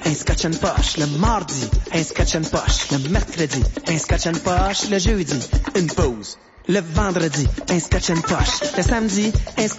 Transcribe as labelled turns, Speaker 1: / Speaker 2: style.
Speaker 1: un scotch and poche. Le mardi, un scotch and poche. Le mercredi, un scotch and poche. Le jeudi, une pause. Le vendredi, un scotch and poche. Le samedi, un scotch